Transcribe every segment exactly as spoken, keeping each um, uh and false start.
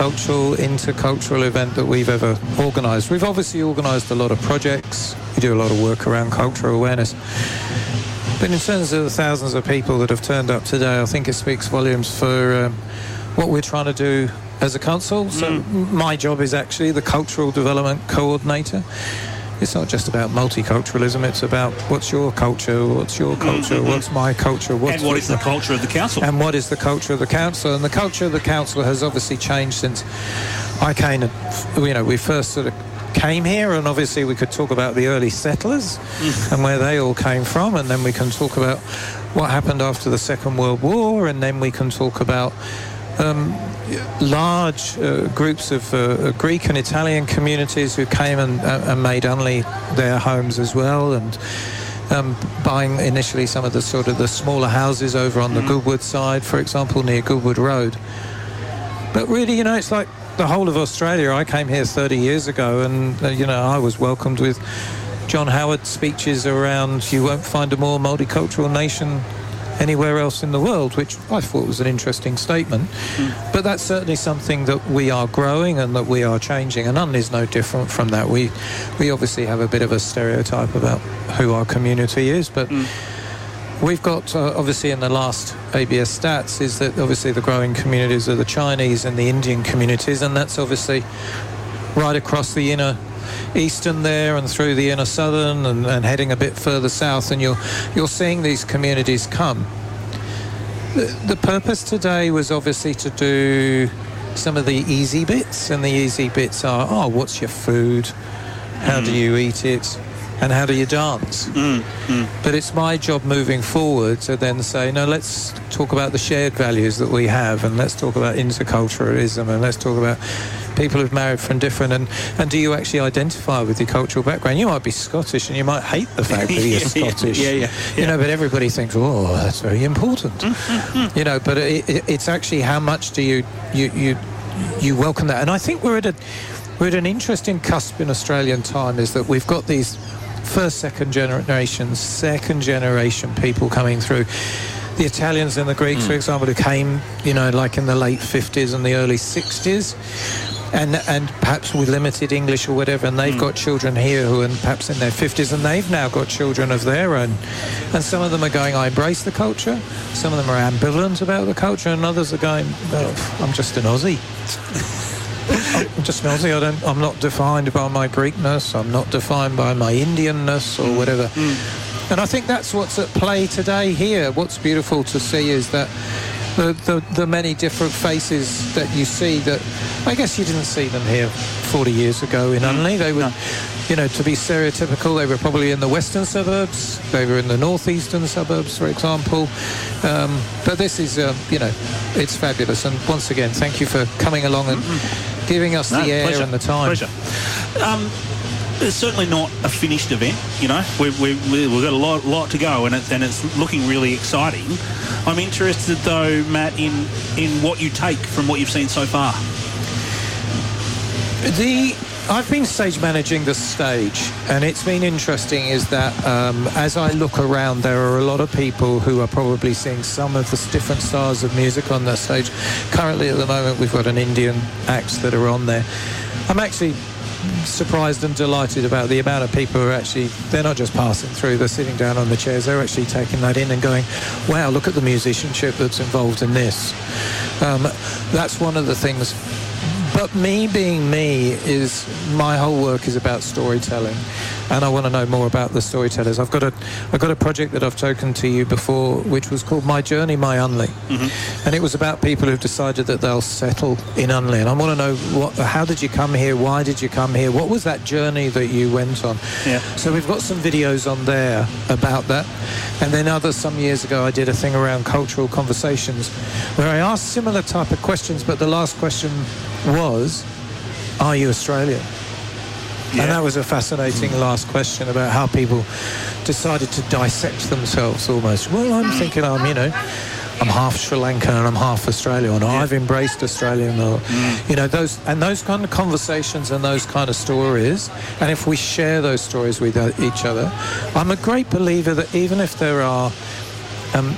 cultural, intercultural event that we've ever organised. We've obviously organised a lot of projects. We do a lot of work around cultural awareness. But in terms of the thousands of people that have turned up today, I think it speaks volumes for um, what we're trying to do as a council. So mm. my job is actually the cultural development coordinator. It's not just about multiculturalism, it's about what's your culture, what's your culture, mm-hmm. what's my culture, what's... And what is the culture of the council? And what is the culture of the council? And the culture of the council has obviously changed since I came, and, you know, we first sort of came here, and obviously we could talk about the early settlers mm. and where they all came from, and then we can talk about what happened after the Second World War, and then we can talk about Um, large uh, groups of uh, Greek and Italian communities who came and, uh, and made Unley their homes as well, and um, buying initially some of the sort of the smaller houses over on the mm. Goodwood side, for example, near Goodwood Road. But really, you know, it's like the whole of Australia. I came here thirty years ago, and uh, you know, I was welcomed with John Howard speeches around "You won't find a more multicultural nation anywhere else in the world," which I thought was an interesting statement. Mm. But that's certainly something that we are growing and that we are changing, and Unley is no different from that. We we obviously have a bit of a stereotype about who our community is, but mm. we've got, uh, obviously in the last A B S stats, is that obviously the growing communities are the Chinese and the Indian communities, and that's obviously right across the inner eastern there and through the inner southern and, and heading a bit further south, and you're you're seeing these communities come. The, the purpose today was obviously to do some of the easy bits, and the easy bits are, oh, what's your food, how mm. do you eat it, and how do you dance? Mm. Mm. But it's my job moving forward to then say, no, let's talk about the shared values that we have, and let's talk about interculturalism, and let's talk about people who've married from different, and, and do you actually identify with your cultural background? You might be Scottish and you might hate the fact that you're yeah, Scottish. Yeah, yeah, yeah. You know, but everybody thinks, oh, that's very important. Mm-hmm. You know, but it, it, it's actually how much do you, you, you, you welcome that. And I think we're at a, we're at an interesting cusp in Australian time, is that we've got these first, second generation, second generation people coming through. The Italians and the Greeks, mm. for example, who came, you know, like in the late fifties and the early sixties, and and perhaps with limited English or whatever, and they've mm. got children here who are perhaps in their fifties, and they've now got children of their own. And some of them are going, I embrace the culture. Some of them are ambivalent about the culture, and others are going, oh, I'm just an Aussie. I'm just an Aussie. I don't, I'm not defined by my Greekness. I'm not defined by my Indianness or whatever. Mm. And I think that's what's at play today here. What's beautiful to see is that the, the, the many different faces that you see, that I guess you didn't see them here forty years ago in Unley. They were, no. you know, to be stereotypical, they were probably in the western suburbs. They were in the northeastern suburbs, for example. Um, but this is, um, you know, it's fabulous. And once again, thank you for coming along and mm-hmm. giving us no, the air pleasure. and the time. Pleasure. Um, It's certainly not a finished event, you know. We've, we've, we've got a lot, lot to go, and, it, and it's looking really exciting. I'm interested, though, Matt, in, in what you take from what you've seen so far. The I've been stage managing the stage, and it's been interesting is that um, as I look around, there are a lot of people who are probably seeing some of the different styles of music on that stage. Currently, at the moment, we've got an Indian acts that are on there. I'm actually surprised and delighted about the amount of people who are actually, they're not just passing through, they're sitting down on the chairs, they're actually taking that in and going, wow, look at the musicianship that's involved in this. Um, that's one of the things. But me being me, is my whole work is about storytelling, and I want to know more about the storytellers. I've got a I've got a project that I've spoken to you before, which was called My Journey, My Unley, mm-hmm. and it was about people who've decided that they'll settle in Unley. And I want to know what, how did you come here? Why did you come here? What was that journey that you went on? Yeah. So we've got some videos on there about that, and then others. Some years ago, I did a thing around cultural conversations, where I asked similar type of questions, but the last question was, are you Australian? Yeah. And that was a fascinating last question about how people decided to dissect themselves almost. Well, I'm thinking I'm, you know, I'm half Sri Lankan and I'm half Australian, or yeah. I've embraced Australian, or, mm. you know, those, and those kind of conversations and those kind of stories. And if we share those stories with each other, I'm a great believer that even if there are um,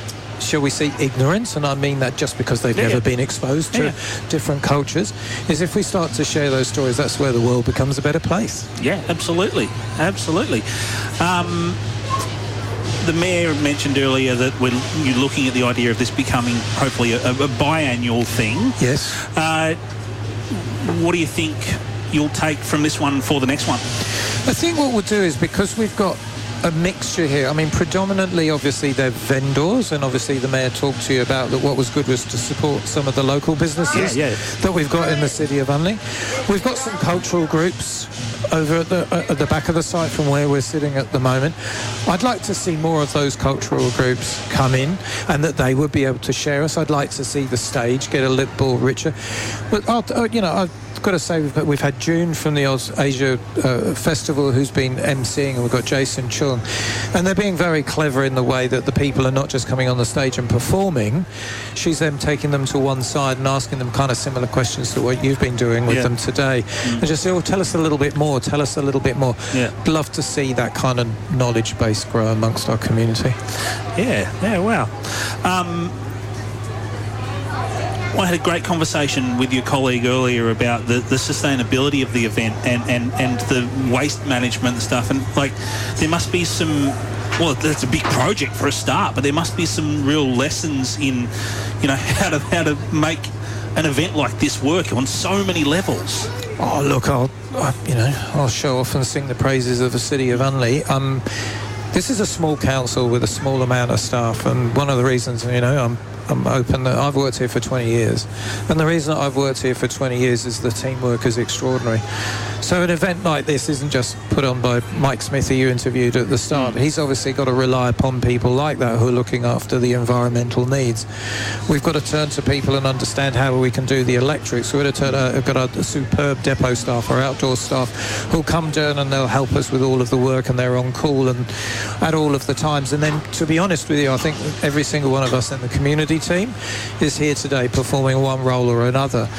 shall we say, ignorance, and I mean that just because they've yeah, never yeah. been exposed to yeah. different cultures, is if we start to share those stories, that's where the world becomes a better place. Yeah, absolutely. Absolutely. Um, the Mayor mentioned earlier that when you're looking at the idea of this becoming hopefully a, a biannual thing. Yes. Uh, what do you think you'll take from this one for the next one? I think what we'll do is, because we've got a mixture here, I mean, predominantly, obviously, they're vendors, and obviously the Mayor talked to you about that what was good was to support some of the local businesses yeah, yeah. that we've got in the city of Unley. We've got some cultural groups over at the, uh, at the back of the site from where we're sitting at the moment. I'd like to see more of those cultural groups come in, and that they would be able to share us. I'd like to see the stage get a little more richer. But, I'll, you know, I've got to say, we've, we've had June from the Oz Asia uh, Festival, who's been emceeing, and we've got Jason Chung, and they're being very clever in the way that the people are not just coming on the stage and performing. She's then taking them to one side and asking them kind of similar questions to what you've been doing with yeah. them today, mm. and just say, oh, tell us a little bit more, tell us a little bit more. Yeah. Love to see that kind of knowledge base grow amongst our community. Yeah, yeah, wow. Um, I had a great conversation with your colleague earlier about the, the sustainability of the event and, and, and the waste management and stuff. And, like, there must be some... Well, it's a big project for a start, but there must be some real lessons in, you know, how to how to make an event like this work on so many levels. Oh, look, I'll, I, you know, I'll show off and sing the praises of the city of Unley. Um, this is a small council with a small amount of staff, and one of the reasons, you know, I'm I'm open that I've worked here for twenty years, and the reason that I've worked here for twenty years is the teamwork is extraordinary. So an event like this isn't just put on by Mike Smith, who you interviewed at the start. He's obviously got to rely upon people like that who are looking after the environmental needs. We've got to turn to people and understand how we can do the electrics. We've got to turn, uh, we've got a superb depot staff, our outdoor staff, who'll come down and they'll help us with all of the work, and they're on call and at all of the times. And then, to be honest with you, I think every single one of us in the community team is here today performing one role or another.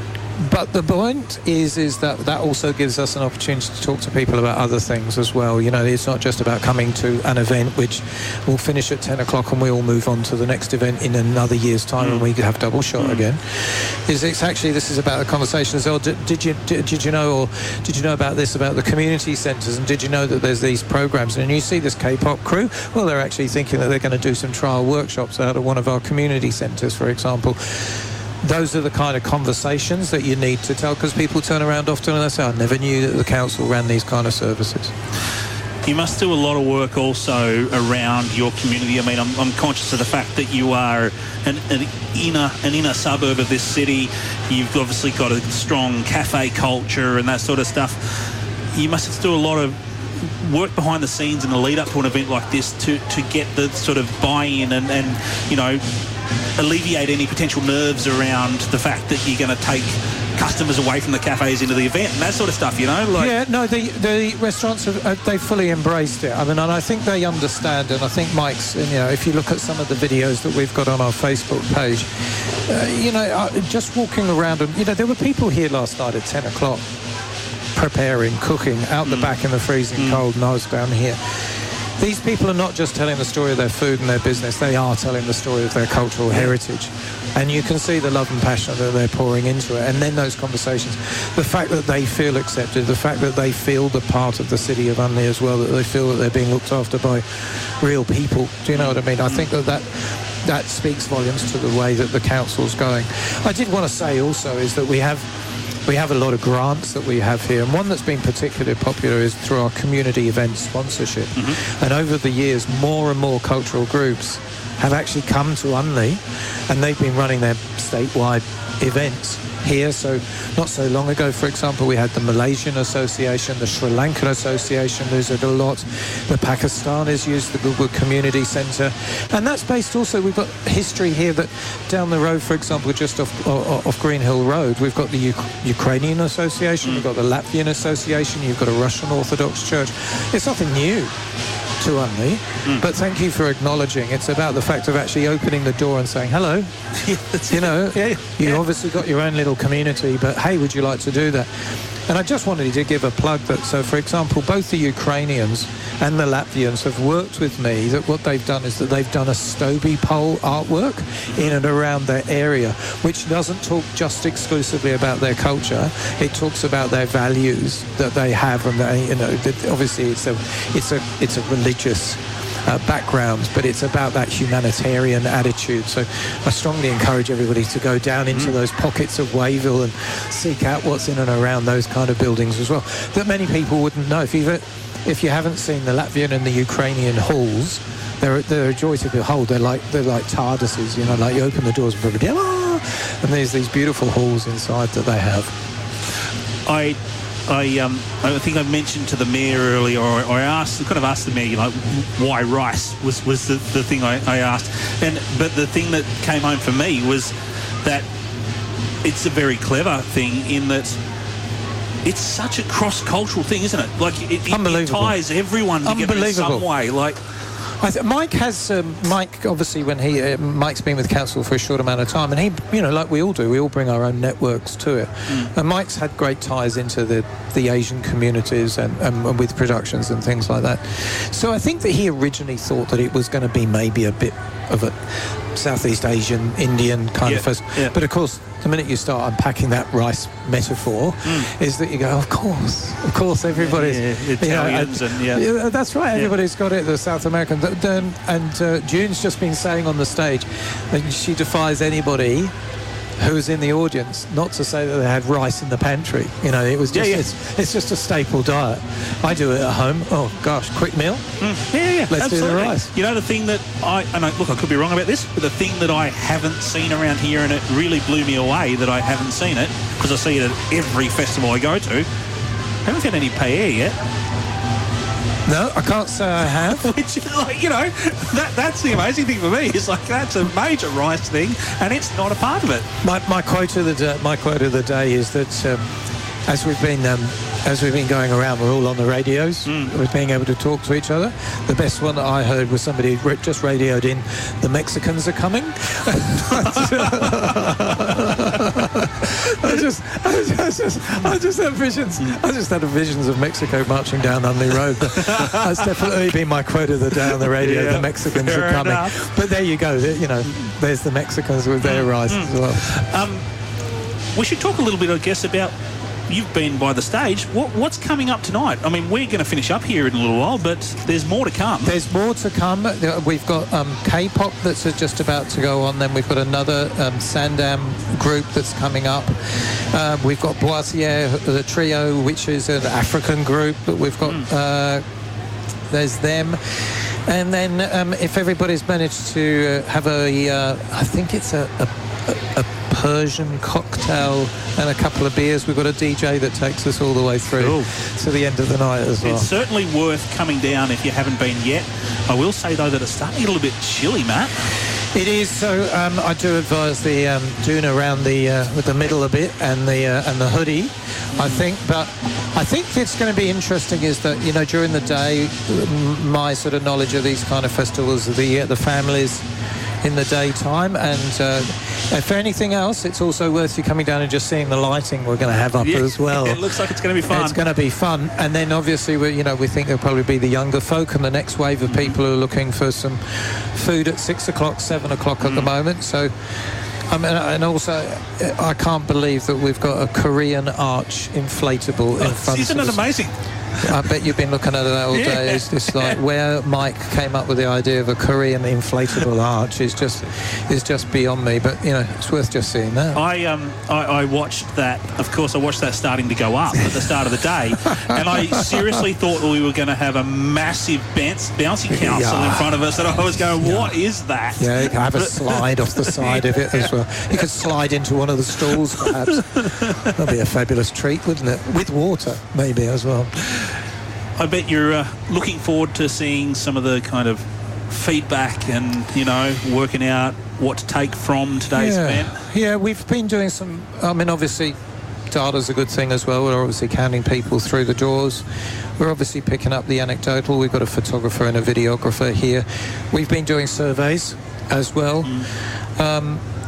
But the point is is that that also gives us an opportunity to talk to people about other things as well. You know, it's not just about coming to an event which will finish at ten o'clock and we all move on to the next event in another year's time mm. and we could have double shot mm. again. Is it's actually, this is about the conversations. Oh, did, did you did, did you know or did you know about this, about the community centres, and did you know that there's these programs? And you see this K-pop crew, well, they're actually thinking that they're going to do some trial workshops out of one of our community centres, for example. Those are the kind of conversations that you need to tell, because people turn around often and they say, I never knew that the council ran these kind of services. You must do a lot of work also around your community. I mean, I'm, I'm conscious of the fact that you are an, an inner an inner suburb of this city. You've obviously got a strong cafe culture and that sort of stuff. You must do a lot of work behind the scenes in the lead up to an event like this to, to get the sort of buy-in and, and, you know, alleviate any potential nerves around the fact that you're going to take customers away from the cafes into the event and that sort of stuff, you know? Like, yeah, no, the the restaurants, have, uh, they fully embraced it. I mean, and I think they understand, and I think Mike's, you know, if you look at some of the videos that we've got on our Facebook page, uh, you know, uh, just walking around, and, you know, there were people here last night at ten o'clock preparing, cooking, out the mm. back in the freezing mm. cold, and I was down here. These people are not just telling the story of their food and their business, they are telling the story of their cultural heritage. And you can see the love and passion that they're pouring into it. And then those conversations, the fact that they feel accepted, the fact that they feel the part of the city of Unley as well, that they feel that they're being looked after by real people. Do you know what I mean? I think that that, that speaks volumes to the way that the council's going. I did want to say also is that we have We have a lot of grants that we have here, and one that's been particularly popular is through our community event sponsorship. Mm-hmm. And over the years, more and more cultural groups have actually come to Unley, and they've been running their statewide events here. So not so long ago, for example, we had the Malaysian Association, the Sri Lankan Association used it a lot, the Pakistanis used the Google Community Centre, and that's based also, we've got history here that down the road, for example, just off, off, off Green Hill Road, we've got the U- Ukrainian Association, mm. we've got the Latvian Association, you've got a Russian Orthodox Church. It's nothing new to Unley, mm. but thank you for acknowledging. It's about the fact of actually opening the door and saying hello. You know, yeah, you yeah. obviously got your own little community, but hey, would you like to do that? And I just wanted to give a plug that, so for example, both the Ukrainians and the Latvians have worked with me, that what they've done is that they've done a Stoby pole artwork in and around their area, which doesn't talk just exclusively about their culture. It talks about their values that they have, and they, you know, obviously it's a, it's a, it's a religious Uh, backgrounds, but it's about that humanitarian attitude. So I strongly encourage everybody to go down into mm. those pockets of Wayville and seek out what's in and around those kind of buildings as well, that many people wouldn't know. If you've if you haven't seen the Latvian and the Ukrainian halls, they're they're a joy to behold. They're like they're like TARDISes, you know, like you open the doors and everybody, ah! And there's these beautiful halls inside that they have. I I um I think I mentioned to the mayor earlier, or, or I asked, kind of asked the mayor, you know, why rice was was the, the thing I, I asked, and but the thing that came home for me was that it's a very clever thing in that it's such a cross-cultural thing, isn't it? Like it, it, it ties everyone together in some way. Like. I th- Mike has, um, Mike, obviously, when he, uh, Mike's been with council for a short amount of time, and he, you know, like we all do, we all bring our own networks to it. Mm. And Mike's had great ties into the, the Asian communities and, and, and with productions and things like that. So I think that he originally thought that it was going to be maybe a bit of a Southeast Asian, Indian kind yeah, of festival. Yeah. But of course, the minute you start unpacking that rice metaphor, mm. is that you go, of course, of course, everybody's... Yeah, yeah, Italians you know, and, yeah. yeah. That's right, everybody's yeah. got it, the South American. And uh, June's just been saying on the stage that she defies anybody who's in the audience not to say that they had rice in the pantry. You know, it was just yeah, yeah. It's, it's just a staple diet. I do it at home. Oh gosh, quick meal. Mm. Yeah, yeah, let's absolutely. do the rice. You know, the thing that I and I, look, I could be wrong about this, but the thing that I haven't seen around here, and it really blew me away that I haven't seen it, because I see it at every festival I go to. I haven't found any paella yet. No, I can't say I have. Which, like, you know, that that's the amazing thing for me. Is like that's a major rice thing, and it's not a part of it. My my quote of the day, my quote of the day is that um, as we've been um, as we've been going around, we're all on the radios. Mm. We're being able to talk to each other. The best one that I heard was somebody just radioed in, "The Mexicans are coming." I just, I just, I just had visions. I just had visions of Mexico marching down Unley Road. That's definitely been my quote of the day on the radio. Yeah, the Mexicans are coming. Enough. But there you go. You know, there's the Mexicans with their rice mm. as well. Um, we should talk a little bit, I guess, about. You've been by the stage. What, what's coming up tonight? I mean, we're going to finish up here in a little while, but there's more to come. There's more to come. We've got um, K-pop that's just about to go on. Then we've got another um, Sandam group that's coming up. Uh, we've got Boissier, the trio, which is an African group. But we've got mm. uh, there's them. And then um, if everybody's managed to uh, have a, uh, I think it's a, a, a Persian cocktail and a couple of beers. We've got a D J that takes us all the way through cool. to the end of the night as well. It's certainly worth coming down if you haven't been yet. I will say, though, that it's starting to get a little bit chilly, Matt. It is. So um, I do advise the um, doing around the uh, with the middle a bit and the uh, and the hoodie, I think. But I think it's going to be interesting is that, you know, during the day, my sort of knowledge of these kind of festivals, the uh, the families in the daytime, and uh, and for anything else, it's also worth you coming down and just seeing the lighting we're going to have up yeah, as well. It looks like it's going to be fun. It's going to be fun, and then obviously we, you know, we think there'll probably be the younger folk and the next wave of people who are looking for some food at six o'clock, seven o'clock mm. at the moment. So. I mean, and also, I can't believe that we've got a Korean arch inflatable in oh, front isn't of us. Isn't it amazing? I bet you've been looking at that all day. Yeah. It's just like where Mike came up with the idea of a Korean inflatable arch is just is just beyond me. But you know, it's worth just seeing that. I um I, I watched that. Of course, I watched that starting to go up at the start of the day, and I seriously thought we were going to have a massive bounce, bouncy council yeah. in front of us. And I was going, "What yeah. is that?" Yeah, you can have a slide off the side of it as well. You could slide into one of the stalls, perhaps. That'd be a fabulous treat, wouldn't it? With water, maybe as well. I bet you're uh, looking forward to seeing some of the kind of feedback and, you know, working out what to take from today's yeah. event. Yeah, we've been doing some, I mean, obviously, data's a good thing as well. We're obviously counting people through the doors. We're obviously picking up the anecdotal. We've got a photographer and a videographer here. We've been doing surveys as well. Mm. Um,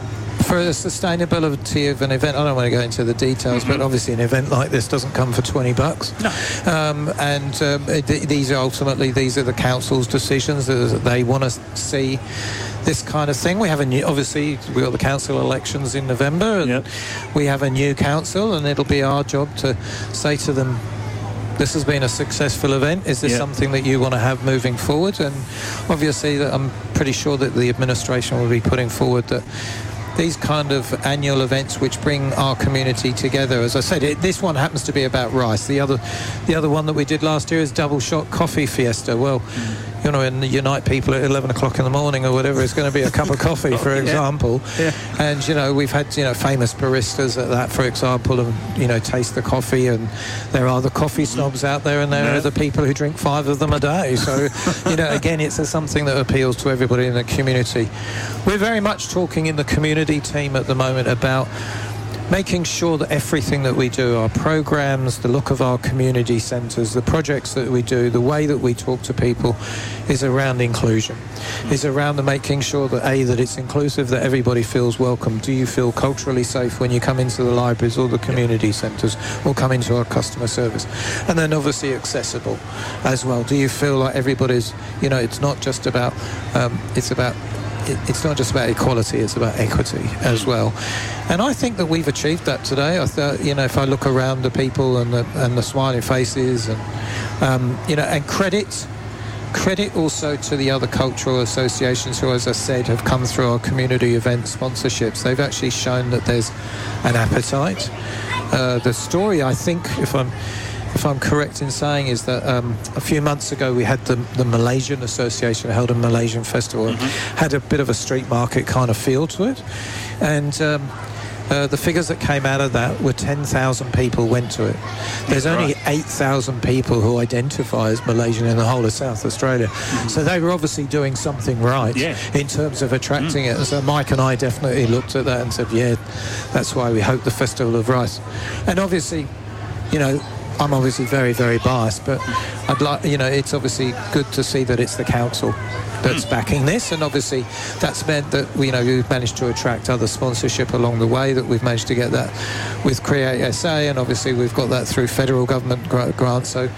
For the sustainability of an event, I don't want to go into the details, mm-hmm. but obviously an event like this doesn't come for twenty bucks. No. Um, and um, th- these are ultimately, these are the council's decisions that they want to see this kind of thing. We have a new, obviously, we've got the council elections in November, and yep. we have a new council, and it'll be our job to say to them, this has been a successful event. Is this yep. something that you want to have moving forward? And obviously, that I'm pretty sure that the administration will be putting forward that these kind of annual events which bring our community together. As I said, it, this one happens to be about rice. The other the other one that we did last year is Double Shot Coffee Fiesta. Well, mm. you know, and unite people at eleven o'clock in the morning or whatever, it's going to be a cup of coffee, for example. Yeah. Yeah. And, you know, we've had, you know, famous baristas at that, for example, and, you know, taste the coffee. And there are the coffee snobs out there, and there yeah. are the people who drink five of them a day. So, you know, again, it's a, something that appeals to everybody in the community. We're very much talking in the community team at the moment about making sure that everything that we do, our programs, the look of our community centres, the projects that we do, the way that we talk to people is around inclusion, is around the making sure that A, that it's inclusive, that everybody feels welcome. Do you feel culturally safe when you come into the libraries or the community centres or come into our customer service? And then obviously accessible as well. Do you feel like everybody's, you know, it's not just about, um, it's about it's not just about equality, it's about equity as well. And I think that we've achieved that today. I thought, you know, if I look around the people and the, and the smiling faces and, um, you know, and credit, credit also to the other cultural associations who, as I said, have come through our community event sponsorships. They've actually shown that there's an appetite. Uh, the story, I think, if I'm If I'm correct in saying, is that um, a few months ago we had the, the Malaysian Association held a Malaysian festival, mm-hmm. had a bit of a street market kind of feel to it, and um, uh, the figures that came out of that were ten thousand people went to it. There's right. only eight thousand people who identify as Malaysian in the whole of South Australia, mm-hmm. so they were obviously doing something right yeah. in terms of attracting mm. it. So Mike and I definitely looked at that and said, yeah, that's why we hope the Festival of Rice. And obviously, you know, I'm obviously very, very biased, but I'd like, you know, it's obviously good to see that it's the council that's backing this, and obviously that's meant that, you know, we've managed to attract other sponsorship along the way, that we've managed to get that with Create S A, and obviously we've got that through federal government grants. So,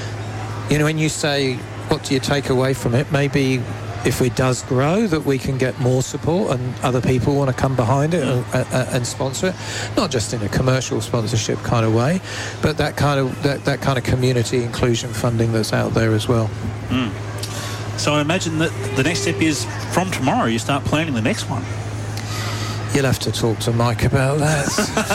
you know, when you say, what do you take away from it? Maybe if it does grow, that we can get more support and other people want to come behind it and, and, and sponsor it, not just in a commercial sponsorship kind of way, but that kind of that, that kind of community inclusion funding that's out there as well. Mm. So I imagine that the next step is from tomorrow you start planning the next one. You'll have to talk to Mike about that.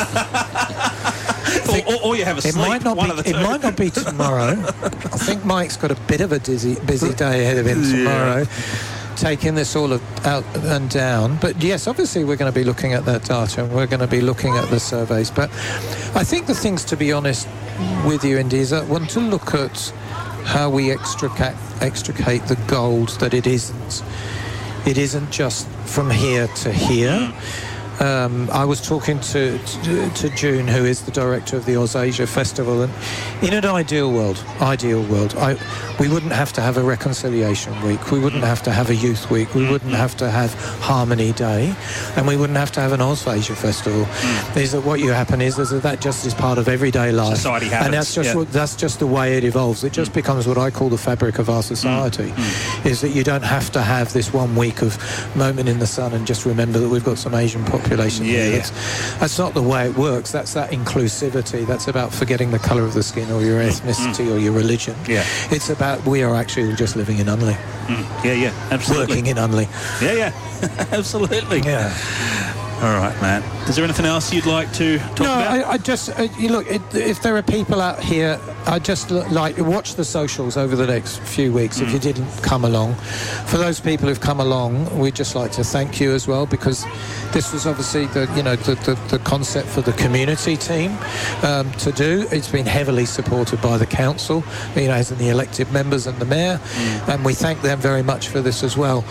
Or, or, or you have a it sleep, might not one be, of the two. It might not be tomorrow. I think Mike's got a bit of a dizzy, busy day ahead of him tomorrow, yeah. taking this all of, out and down. But yes, obviously we're going to be looking at that data, and we're going to be looking at the surveys. But I think the things, to be honest with you, Indy, is I want to look at how we extricate, extricate the gold, that it isn't. It isn't just from here to here. Um, I was talking to, to to June, who is the director of the AusAsia Festival, and in an ideal world, ideal world, I, we wouldn't have to have a reconciliation week, we wouldn't have to have a youth week, we wouldn't have to have Harmony Day, and we wouldn't have to have an AusAsia Festival. Mm. Is that what you happen is, is that that just is part of everyday life, society habits, and that's just yeah. what, that's just the way it evolves. It just mm. becomes what I call the fabric of our society. Mm. Is that you don't have to have this one week of moment in the sun and just remember that we've got some Asian population. Yeah, yeah. That's, that's not the way it works. That's that inclusivity. That's about forgetting the colour of the skin or your ethnicity mm. or your religion. Yeah. It's about we are actually just living in Unley. Mm. Yeah, yeah, absolutely. Working in Unley. Yeah, yeah, absolutely. Yeah. All right, Matt. Is there anything else you'd like to talk no, about? No, I, I just, uh, you look, it, if there are people out here, I just look, like, watch the socials over the next few weeks mm. if you didn't come along. For those people who've come along, we'd just like to thank you as well, because this was obviously the, you know, the, the, the concept for the community team um, to do. It's been heavily supported by the council, you know, as in the elected members and the mayor, mm. and we thank them very much for this as well.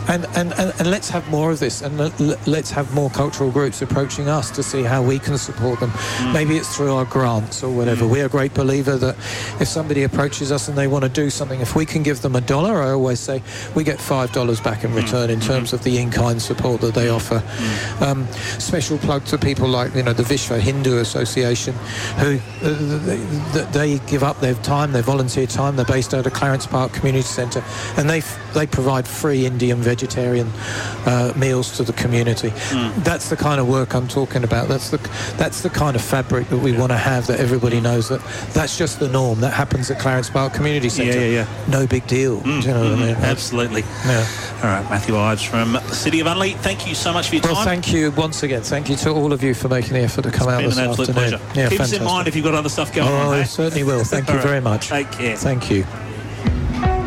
And, and, and, and let's have more of this, and let, let's have more cultural groups approaching us to see how we can support them. Mm. Maybe it's through our grants or whatever. Mm. We're a great believer that if somebody approaches us and they want to do something, if we can give them a dollar, I always say we get five dollars back in return mm. in terms mm. of the in-kind support that they offer. Mm. Um, special plug to people like, you know, the Vishva Hindu Association, who uh, they, they give up their time, their volunteer time. They're based out of Clarence Park Community Centre, and they they provide free Indian vegetarian uh, meals to the community. Mm. That's the kind of work I'm talking about. That's the that's the kind of fabric that we yeah. want to have, that everybody knows that that's just the norm. That happens at Clarence Park Community Centre. Yeah, yeah, yeah. No big deal. Mm. Do you know mm-hmm. what I mean? Absolutely. Yeah. All right, Matthew Ives from the City of Unley, thank you so much for your time. Well, thank you once again. Thank you to all of you for making the effort to come it's out this afternoon. It's been an absolute afternoon. pleasure. Yeah, Keep fantastic. us in mind if you've got other stuff going oh, on, mate. I certainly will. Thank you right. very much. Take care. Thank you.